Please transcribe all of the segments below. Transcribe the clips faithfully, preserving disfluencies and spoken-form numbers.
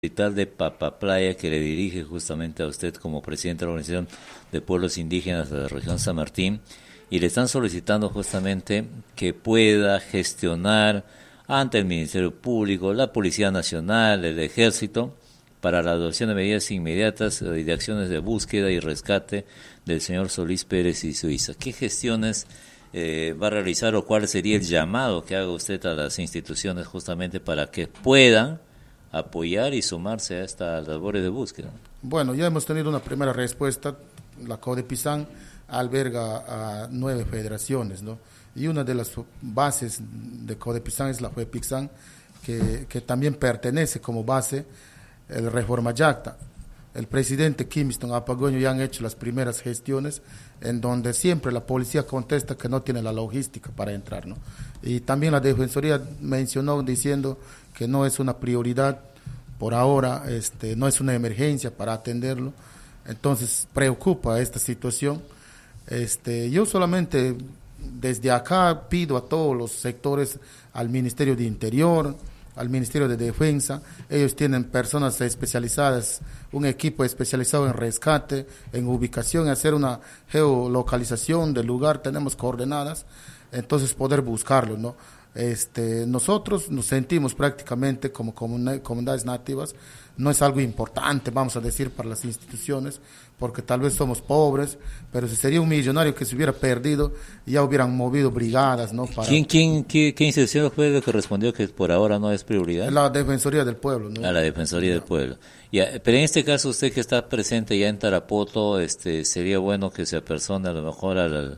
Distrital de Papaplaya, que le dirige justamente a usted como presidente de la Organización de Pueblos Indígenas de la región San Martín, y le están solicitando justamente que pueda gestionar ante el Ministerio Público, la Policía Nacional, el Ejército, para la adopción de medidas inmediatas y de acciones de búsqueda y rescate del señor Solís Pérez y Suiza. ¿Qué gestiones eh, va a realizar o cuál sería el llamado que haga usted a las instituciones justamente para que puedan apoyar y sumarse a estas labores de búsqueda? Bueno, ya hemos tenido una primera respuesta. La CODEPISAN alberga a nueve federaciones, ¿no? Y una de las bases de CODEPISAN es la FEPIXAN, que, que también pertenece como base el Reforma Yacta. El presidente Kimiston Apagoño ya han hecho las primeras gestiones en donde siempre la policía contesta que no tiene la logística para entrar, ¿no? Y también la Defensoría mencionó diciendo que no es una prioridad por ahora, este, no es una emergencia para atenderlo. Entonces preocupa esta situación. Este, yo solamente desde acá pido a todos los sectores, al Ministerio de Interior, al Ministerio de Defensa, ellos tienen personas especializadas, un equipo especializado en rescate, en ubicación, en hacer una geolocalización del lugar, tenemos coordenadas, entonces poder buscarlo, ¿no? Este, nosotros nos sentimos prácticamente como comunidades nativas, no es algo importante, vamos a decir, para las instituciones, porque tal vez somos pobres, pero si sería un millonario que se hubiera perdido, ya hubieran movido brigadas, ¿no? Para... ¿Quién, quién, qué, qué institución fue lo que respondió que por ahora no es prioridad? La Defensoría del Pueblo, ¿no? A la Defensoría del Pueblo. Ya, pero en este caso usted que está presente ya en Tarapoto, este, sería bueno que se apersone a lo mejor al,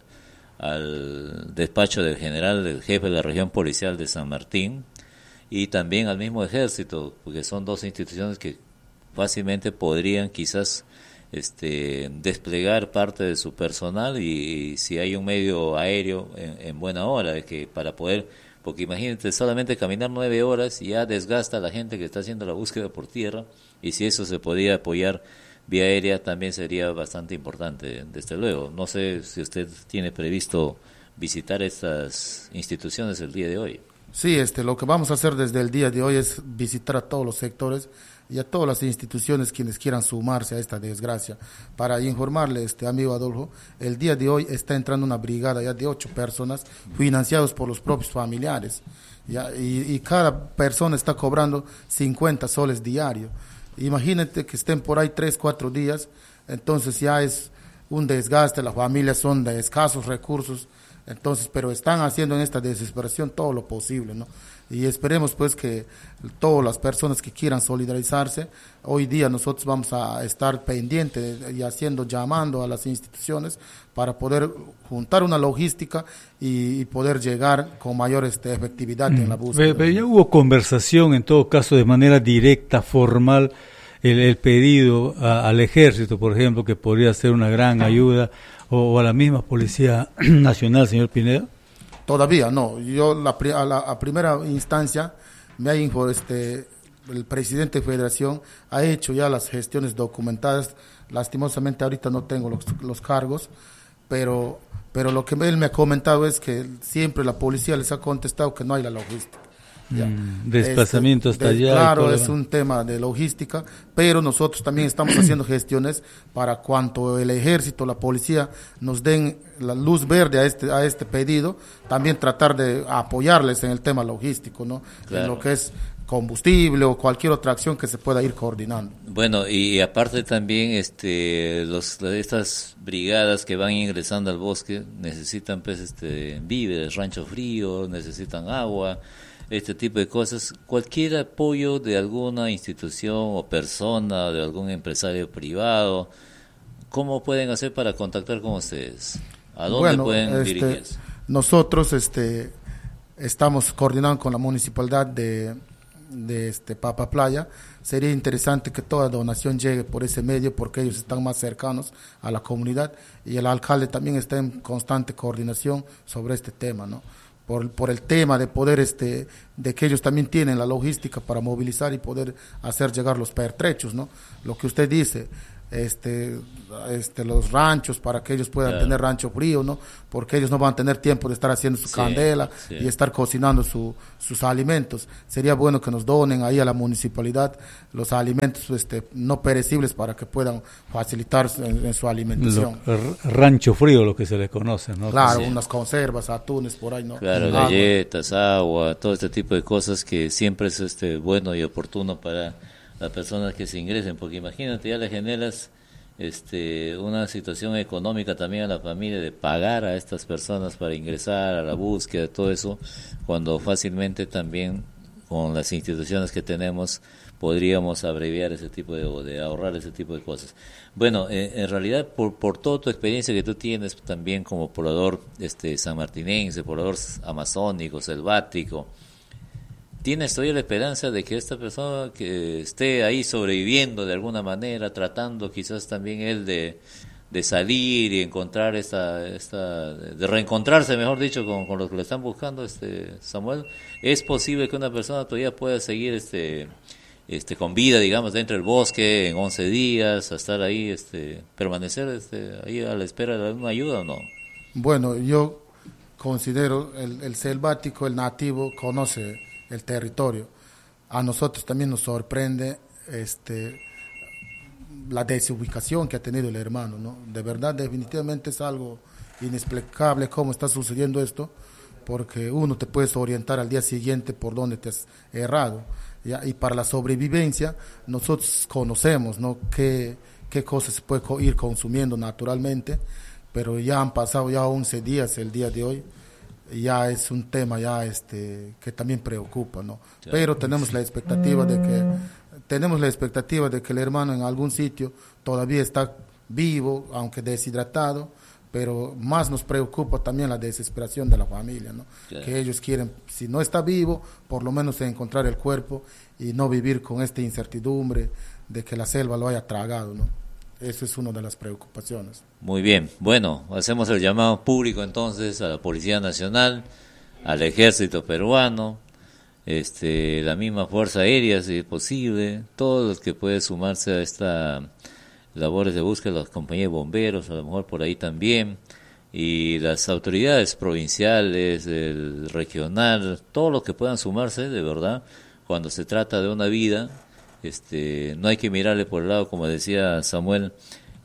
al despacho del general, del jefe de la región policial de San Martín, y también al mismo ejército, porque son dos instituciones que fácilmente podrían quizás este, desplegar parte de su personal y, y si hay un medio aéreo en, en buena hora, de que para poder, porque imagínate, solamente caminar nueve horas ya desgasta a la gente que está haciendo la búsqueda por tierra, y si eso se podía apoyar vía aérea también sería bastante importante, desde luego. No sé si usted tiene previsto visitar estas instituciones el día de hoy. Sí, este, lo que vamos a hacer desde el día de hoy es visitar a todos los sectores y a todas las instituciones quienes quieran sumarse a esta desgracia. Para informarle, este amigo Adolfo, el día de hoy está entrando una brigada ya de ocho personas financiados por los propios familiares, ya, y, y cada persona está cobrando cincuenta soles diario. Imagínate que estén por ahí tres, cuatro días, entonces ya es un desgaste, las familias son de escasos recursos. Entonces, pero están haciendo en esta desesperación todo lo posible, ¿no? Y esperemos pues que todas las personas que quieran solidarizarse, hoy día nosotros vamos a estar pendientes y haciendo, llamando a las instituciones para poder juntar una logística y, y poder llegar con mayor este, efectividad mm. en la búsqueda. Pero ya hubo conversación, en todo caso, de manera directa, formal, el, el pedido a, al ejército, por ejemplo, que podría ser una gran ayuda, o a la misma Policía Nacional, señor Pineda? Todavía no. Yo la, a la a primera instancia me ha info, este el presidente de Federación ha hecho ya las gestiones documentadas. Lastimosamente ahorita no tengo los, los cargos, pero pero lo que él me ha comentado es que siempre la policía les ha contestado que no hay la logística. Ya. Mm, desplazamiento este, hasta de, allá. Claro, es un tema de logística, pero nosotros también estamos haciendo gestiones para cuanto el ejército, la policía nos den la luz verde a este a este pedido, también tratar de apoyarles en el tema logístico, ¿no? Claro. En lo que es combustible o cualquier otra acción que se pueda ir coordinando. Bueno, y aparte también este los estas brigadas que van ingresando al bosque necesitan pues este víveres, rancho frío, necesitan agua, este tipo de cosas. Cualquier apoyo de alguna institución o persona, de algún empresario privado, ¿cómo pueden hacer para contactar con ustedes? ¿A dónde bueno, pueden este, dirigirse? Nosotros este, estamos coordinando con la municipalidad de, de este, Papaplaya. Sería interesante que toda donación llegue por ese medio porque ellos están más cercanos a la comunidad y el alcalde también está en constante coordinación sobre este tema, ¿no? Por, por el tema de poder, este, de que ellos también tienen la logística para movilizar y poder hacer llegar los pertrechos, ¿no? Lo que usted dice, este, este, los ranchos para que ellos puedan claro. tener rancho frío, ¿no? Porque ellos no van a tener tiempo de estar haciendo su sí, candela sí. y estar cocinando su, sus alimentos. Sería bueno que nos donen ahí a la municipalidad los alimentos este, no perecibles para que puedan facilitar en, en su alimentación. Lo, rancho frío, lo que se le conoce, ¿no? Claro, sí. unas conservas, atunes por ahí, ¿no? Claro, Agua. galletas, agua, todo este tipo de cosas que siempre es este bueno y oportuno para las personas que se ingresen, porque imagínate, ya le generas este una situación económica también a la familia de pagar a estas personas para ingresar a la búsqueda, todo eso, cuando fácilmente también con las instituciones que tenemos podríamos abreviar ese tipo de, o de ahorrar ese tipo de cosas. Bueno, eh, en realidad por, por toda tu experiencia que tú tienes también como poblador este sanmartinense, poblador amazónico, selvático, ¿tienes todavía la esperanza de que esta persona que esté ahí sobreviviendo de alguna manera, tratando quizás también él de, de salir y encontrar esta, esta, de reencontrarse, mejor dicho, con, con los que le están buscando, este Samuel? ¿Es posible que una persona todavía pueda seguir este, este con vida, digamos, dentro del bosque en once días, a estar ahí, este, permanecer este, ahí a la espera de alguna ayuda o no? Bueno, yo considero el, el selvático, el nativo, conoce el territorio. A nosotros también nos sorprende este la desubicación que ha tenido el hermano, ¿no? De verdad, definitivamente es algo inexplicable cómo está sucediendo esto, porque uno te puedes orientar al día siguiente por dónde te has errado, ¿ya? Y para la sobrevivencia nosotros conocemos, ¿no? qué, qué cosas se puede ir consumiendo naturalmente, pero ya han pasado ya once días el día de hoy, ya es un tema ya este que también preocupa, ¿no? Sí. Pero tenemos la expectativa de que tenemos la expectativa de que el hermano en algún sitio todavía está vivo, aunque deshidratado, pero más nos preocupa también la desesperación de la familia, ¿no? Sí. Que ellos quieren, si no está vivo, por lo menos encontrar el cuerpo y no vivir con esta incertidumbre de que la selva lo haya tragado, ¿no? Esa es una de las preocupaciones. Muy bien, bueno, hacemos el llamado público entonces a la Policía Nacional, al Ejército Peruano, este, la misma Fuerza Aérea, si es posible, todos los que pueden sumarse a esta labores de búsqueda, las compañías de bomberos, a lo mejor por ahí también, y las autoridades provinciales, el regional, todos los que puedan sumarse, de verdad, cuando se trata de una vida. Este, no hay que mirarle por el lado, como decía Samuel,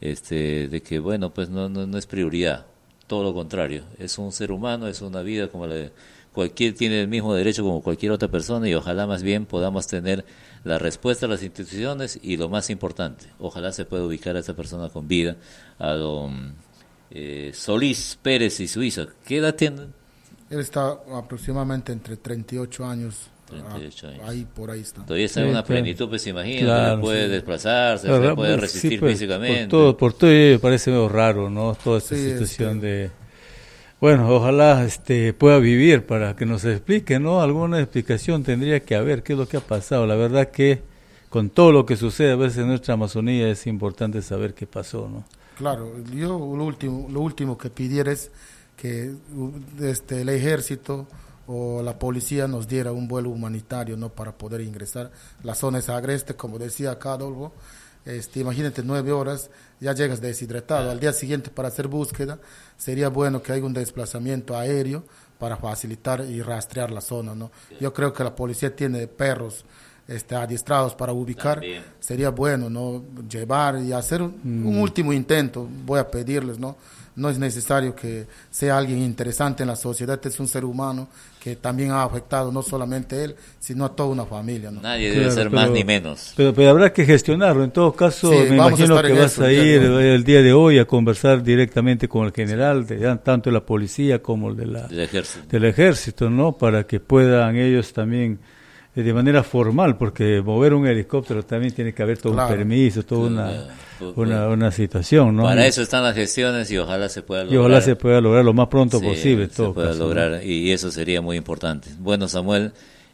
este, de que bueno, pues no, no, no es prioridad, todo lo contrario, es un ser humano, es una vida como la, cualquier tiene el mismo derecho como cualquier otra persona, y ojalá más bien podamos tener la respuesta a las instituciones, y lo más importante, ojalá se pueda ubicar a esta persona con vida, a don eh, Solís Pérez y Suiza. ¿Qué edad tiene? Él está aproximadamente entre treinta y ocho años. treinta y ocho años. Ahí, por ahí está. Todavía está en sí, una claro. plenitud, pues imagínate, claro, puede sí. desplazarse, claro, se puede pues, resistir sí, pues, físicamente. Por todo, por todo me parece medio raro, ¿no? Toda esta sí, situación este... de... Bueno, ojalá este pueda vivir para que nos explique, ¿no? Alguna explicación tendría que haber, qué es lo que ha pasado. La verdad que con todo lo que sucede a veces en nuestra Amazonía es importante saber qué pasó, ¿no? Claro, yo lo último, lo último que pidiera es que este, el ejército o la policía nos diera un vuelo humanitario, ¿no? Para poder ingresar. La zona es agreste, como decía acá Adolfo, este, imagínate nueve horas, ya llegas deshidratado. Al día siguiente para hacer búsqueda, sería bueno que haya un desplazamiento aéreo para facilitar y rastrear la zona, ¿no? Yo creo que la policía tiene perros este, adiestrados para ubicar. También. Sería bueno, ¿no? Llevar y hacer un, mm. un último intento, voy a pedirles, ¿no? No es necesario que sea alguien interesante en la sociedad, es un ser humano que también ha afectado no solamente él, sino a toda una familia, ¿no? Nadie debe claro, ser pero, más ni menos. Pero, pero habrá que gestionarlo, en todo caso, sí, me imagino que vas a ir el, el día de hoy a conversar directamente con el general, de, tanto de la policía como el de la, del ejército. del ejército, ¿no? Para que puedan ellos también, eh, de manera formal, porque mover un helicóptero también tiene que haber todo claro. un permiso, toda una... Pues, Una, una situación, ¿no? Para eso están las gestiones y ojalá se pueda lograr. Y ojalá se pueda lograr lo más pronto sí, posible. Se todo pueda caso, lograr, ¿no? Y eso sería muy importante. Bueno, Samuel,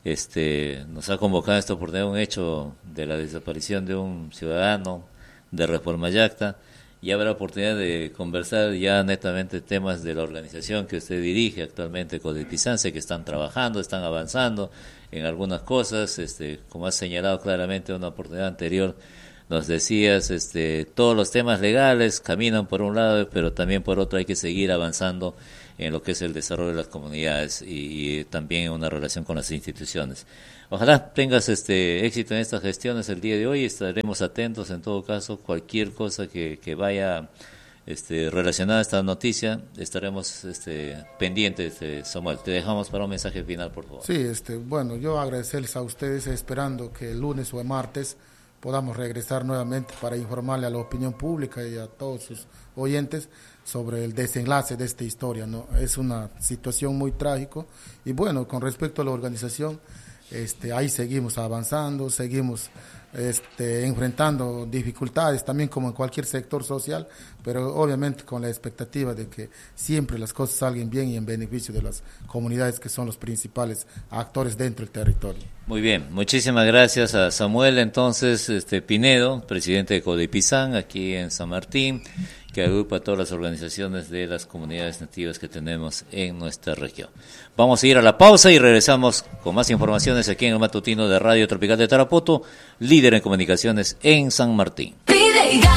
este, nos ha convocado esta oportunidad un hecho de la desaparición de un ciudadano de Reforma Yacta, y habrá oportunidad de conversar ya netamente temas de la organización que usted dirige actualmente, Codepizance, que están trabajando, están avanzando en algunas cosas, este, como ha señalado claramente en una oportunidad anterior, nos decías, este, todos los temas legales caminan por un lado, pero también por otro hay que seguir avanzando en lo que es el desarrollo de las comunidades y, y también una relación con las instituciones. Ojalá tengas este éxito en estas gestiones el día de hoy, estaremos atentos en todo caso, cualquier cosa que, que vaya este, relacionada a esta noticia, estaremos este, pendientes, este, Samuel. Te dejamos para un mensaje final, por favor. Sí, este, bueno, yo agradecerles a ustedes, esperando que el lunes o el martes podamos regresar nuevamente para informarle a la opinión pública y a todos sus oyentes sobre el desenlace de esta historia, ¿no? Es una situación muy trágica y bueno, con respecto a la organización, este, ahí seguimos avanzando, seguimos este, enfrentando dificultades también como en cualquier sector social, pero obviamente con la expectativa de que siempre las cosas salgan bien y en beneficio de las comunidades que son los principales actores dentro del territorio. Muy bien, muchísimas gracias a Samuel entonces este Pinedo, presidente de Codepizán aquí en San Martín, que agrupa a todas las organizaciones de las comunidades nativas que tenemos en nuestra región. Vamos a ir a la pausa y regresamos con más informaciones aquí en el matutino de Radio Tropical de Tarapoto, líder en comunicaciones en San Martín.